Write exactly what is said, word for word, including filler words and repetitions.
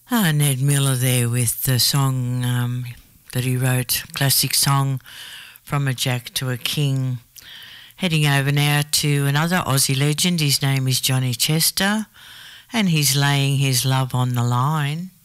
Ah, Ned Miller there with the song um, that he wrote, classic song, From a Jack to a King. Heading over now to another Aussie legend. His name is Johnny Chester, and he's laying his love on the line.